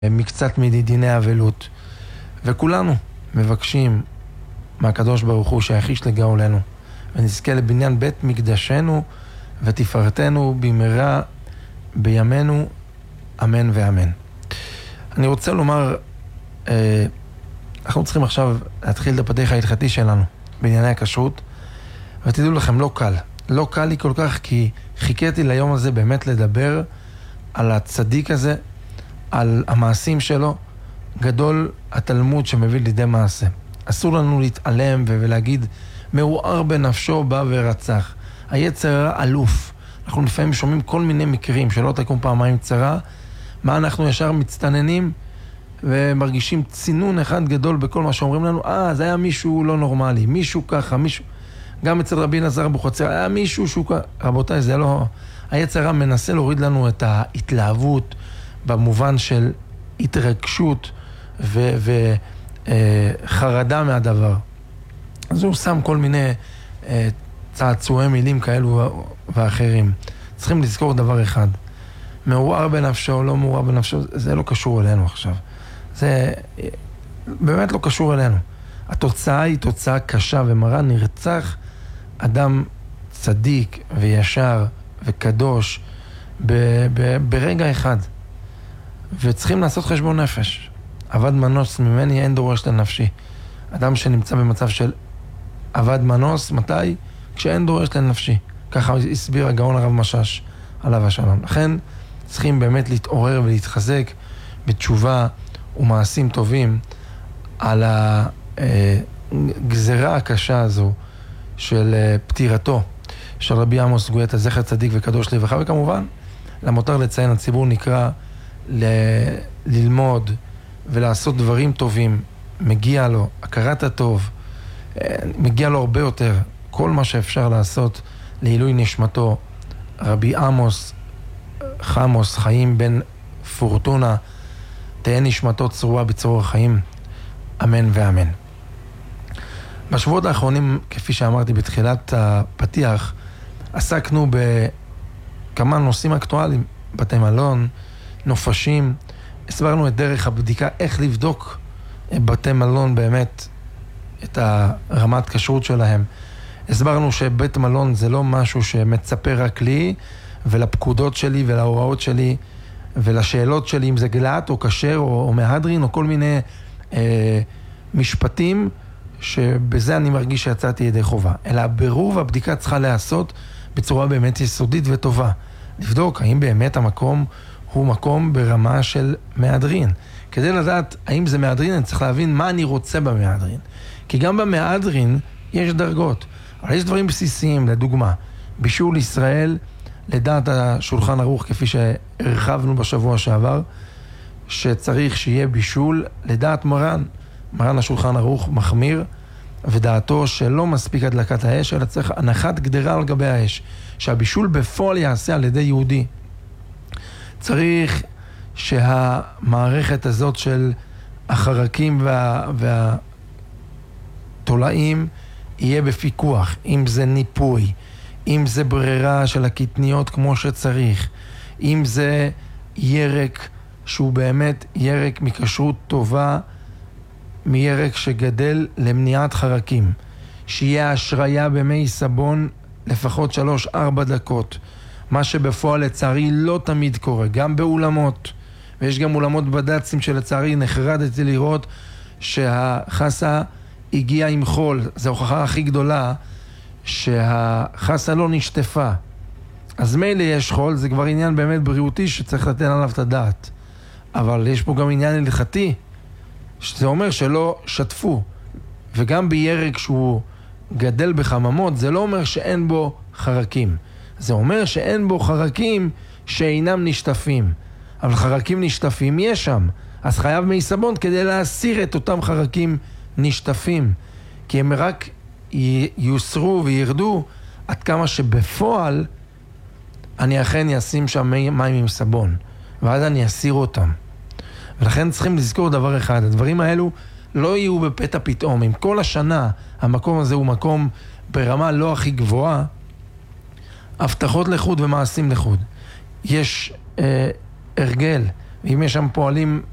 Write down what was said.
מקצת מדיני אבלות, וכולנו מבקשים מהקדוש ברוך הוא שיחיש לגאולנו, ונזכה לבניין בית מקדשנו ותפארתנו במהרה בימינו, אמן ואמן. אני רוצה לומר, אנחנו צריכים עכשיו להתחיל את הפתח ההלכתי שלנו בענייני הכשרות, ותדעו לכם, לא קל לי כל כך, כי חיכיתי ליום הזה באמת לדבר על הצדיק הזה, על המעשים שלו. גדול התלמוד שמביא לידי מעשה. אסור לנו להתעלם ולהגיד, מעורער בנפשו בא ורצח. היצר הרע אלוף. אנחנו לפעמים שומעים כל מיני מקרים שלא תקום פעמיים צרה, מה אנחנו ישר מצטננים ומרגישים צינון אחד גדול בכל מה שאומרים לנו. זה היה מישהו לא נורמלי, מישהו ככה, מישהו. גם אצל רבי אלעזר אבוחצירא היה מישהו שהוא ככה. רבותיי, זה לא... היצר הרע מנסה להוריד לנו את ההתלהבות במובן של התרגשות וחרדה מהדבר. אז הוא שם כל מיני צעצועי מילים כאלו ואחרים. צריכים לזכור דבר אחד. מעורער בנפשו, לא מעורער בנפשו, זה לא קשור אלינו עכשיו. זה באמת לא קשור אלינו. התוצאה היא תוצאה קשה ומרה. נרצח אדם צדיק וישר וקדוש ברגע אחד. וצריכים לעשות חשבון נפש. אבד מנוס ממני אין דורש לנפשי. אדם שנמצא במצב של אבד מנוס, מתי? כשאין דורש לנפשי. ככה הסביר הגאון הרב משאש עליו השלום. לכן צריכים באמת להתעורר ולהתחזק בתשובה ומעשים טובים על הגזרה הקשה הזו של פטירתו של רבי עמוס גואטה, זכר צדיק וקדוש לברכה. וכמובן, למותר לציין, הציבור נקרא ללמוד ולעשות דברים טובים. מגיע לו הכרת הטוב, מגיע לו הרבה יותר. כל מה שאפשר לעשות לעילוי נשמתו רבי עמוס חיים בן פורטונה, תהיה נשמתו צרורה בצרור החיים, אמן ואמן. בשבועות האחרונים, כפי שאמרתי בתחילת הפתיח, עסקנו בכמה נושאים אקטואליים, בתי מלון, נופשים. הסברנו את דרך הבדיקה, איך לבדוק בתי מלון באמת את הרמת כשרות שלהם. הסברנו שבית מלון זה לא משהו שמצפה רק לי ולפקודות שלי ולהוראות שלי ולשאלות שלי, אם זה גלעת או כשר או מהדרין או כל מיני משפטים שבזה אני מרגיש שיצאתי ידי חובה. אלא הבירור והבדיקה צריכה להיעשות בצורה באמת יסודית וטובה. לבדוק האם באמת המקום הוא מקום ברמה של מהדרין. כדי לדעת האם זה מהדרין, אני צריך להבין מה אני רוצה במהדרין. כי גם במהדרין יש דרגות. אבל יש דברים בסיסיים, לדוגמה, בישול ישראל, לדעת השולחן ערוך, כפי שהרחבנו בשבוע שעבר, שצריך שיהיה בישול לדעת מרן השולחן ערוך מחמיר, ודעתו שלא מספיק הדלקת האש, אלא צריך הנחת גדרה על גבי האש, שהבישול בפועל יעשה על ידי יהודי. צריך שהמערכת הזאת של החרקים והתולעים יהיה בפיקוח, אם זה ניפוי, אם זה ברירה של הקטניות כמו שצריך, אם זה ירק שהוא באמת ירק מכשרות טובה, מירק שגדל למניעת חרקים, שיהיה השריה במי סבון לפחות 3-4 דקות, מה שבפועל לצערי לא תמיד קורה, גם באולמות, ויש גם אולמות בד"צים שלצערי נחרדתי לראות שהחסה הגיעה עם חול. זו ההוכחה הכי גדולה שהחסה לא נשטפה. אז מילא יש חול, זה כבר עניין באמת בריאותי שצריך לתת עליו את הדעת. אבל יש פה גם עניין הלכתי, שזה אומר שלא שטפו. וגם בירק שהוא גדל בחממות, זה לא אומר שאין בו חרקים. זה אומר שאין בו חרקים שאינם נשטפים. אבל חרקים נשטפים יש שם. אז חייב מי סבון כדי להסיר את אותם חרקים נשטפים. כי הם רק יוסרו וירדו עד כמה שבפועל אני אכן אשים שם מים עם סבון. ואז אני אסיר אותם. ולכן צריכים לזכור דבר אחד. הדברים האלו לא יהיו בפתע פתאום. אם כל השנה המקום הזה הוא מקום ברמה לא הכי גבוהה, הבטחות לחוד ומעשים לחוד. יש הרגל, ואם יש שם פועלים